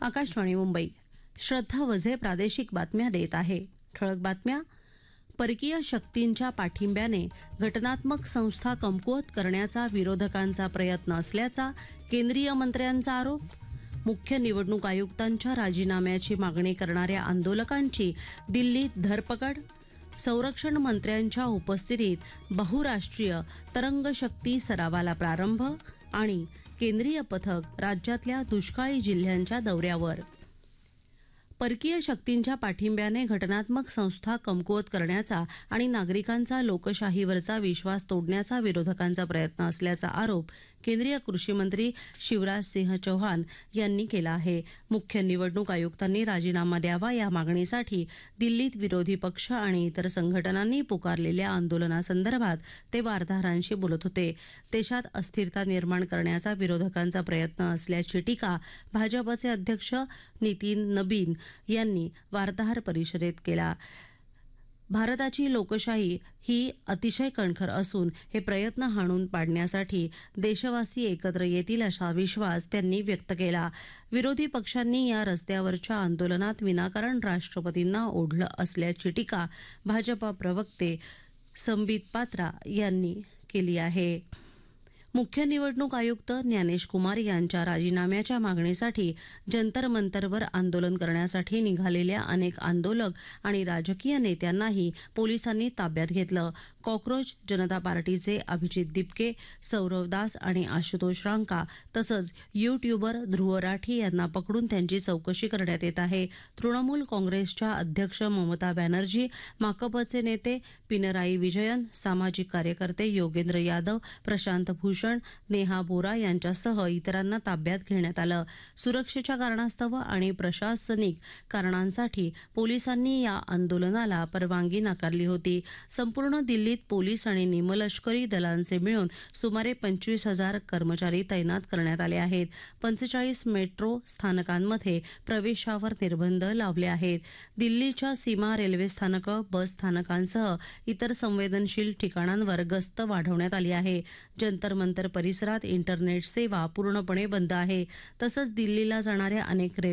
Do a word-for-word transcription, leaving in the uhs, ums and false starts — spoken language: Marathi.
आकाशवाणी मुंबई. श्रद्धा वझे प्रादेशिक बातम्या देत आहे. ठळक बातम्या. परकीय शक्तींच्या पाठिंब्याने घटनात्मक संस्था कमकुवत करण्याचा विरोधकांचा प्रयत्न असल्याचा केंद्रीय मंत्र्यांचा आरोप. मुख्य निवडणूक आयुक्तांच्या राजीनाम्याची मागणी करणाऱ्या आंदोलकांची दिल्लीत धरपकड. संरक्षण मंत्र्यांच्या उपस्थितीत बहुराष्ट्रीय तरंगशक्ती सरावाला प्रारंभ. आणि केंद्रीय पथक राज्यातल्या दुष्काळी जिल्ह्यांच्या दौऱ्यावर. परकीय शक्तींच्या पाठिंब्याने घटनात्मक संस्था कमकुवत करण्याचा आणि नागरिकांचा लोकशाहीवरचा विश्वास तोडण्याचा विरोधकांचा प्रयत्न असल्याचा आरोप केंद्रीय कृषी मंत्री शिवराज सिंह चौहान यांनी केला आहे. मुख्य निवडणूक आयुक्तांनी राजीनामा द्यावा या मागणीसाठी दिल्लीत विरोधी पक्ष आणि इतर संघटनांनी पुकारलेल्या आंदोलनासंदर्भात ते वार्ताहरांशी बोलत होते. देशात अस्थिरता निर्माण करण्याचा विरोधकांचा प्रयत्न असल्याची टीका भाजपचे अध्यक्ष नितीन नबीन यांनी वार्ताहर परिषदेत केला. भारताची लोकशाही ही अतिशय कणखर असून हे प्रयत्न हाणून पाडण्यासाठी देशवासी एकत्र येतील असा विश्वास त्यांनी व्यक्त केला. विरोधी पक्षांनी या रस्त्यावरच्या आंदोलनात विनाकारण राष्ट्रपतींना ओढलं असल्याची टीका भाजपा प्रवक्ते संबित पात्रा यांनी केली आहे. मुख्य निवडणूक आयुक्त ज्ञानेश कुमार यांच्या राजीनाम्याच्या मागणीसाठी जंतर मंतरवर आंदोलन करण्यासाठी निघालेल्या अनेक आंदोलक आणि राजकीय नेत्यांनाही पोलिसांनी ताब्यात घेतलं. कॉक्रोच जनता पार्टीचे अभिजित दिपके, सौरव दास आणि आशुतोष रांका तसंच युट्यूबर ध्रुव राठी यांना पकडून त्यांची चौकशी करण्यात येत आहे. तृणमूल काँग्रेसच्या अध्यक्ष ममता बॅनर्जी, माकपचे नेते पिनराई विजयन, सामाजिक कार्यकर्ते योगेंद्र यादव, प्रशांत भूषण, नेहा बोरा यांच्यासह इतरांना ताब्यात घेण्यात आलं. सुरक्षेच्या कारणास्तव आणि प्रशासनिक कारणांसाठी पोलिसांनी या आंदोलनाला परवानगी नाकारली होती. संपूर्ण दिल्लीत पोलीस आणि निमलष्करी दलांचे मिळून सुमारे पंचवीस हजार कर्मचारी तैनात करण्यात आले आहेत. पंचेचाळीस मेट्रो स्थानकांमध्ये प्रवेशावर निर्बंध लावले आहेत. दिल्लीच्या सीमा रेल्वे स्थानकं, बस स्थानकांसह इतर संवेदनशील ठिकाणांवर गस्त वाढवण्यात आली आहे. जंतर मंतर परिसरात इंटरनेट सेवा पूर्णपणे बंद आहे. तसंच दिल्लीला जाणाऱ्या अनेक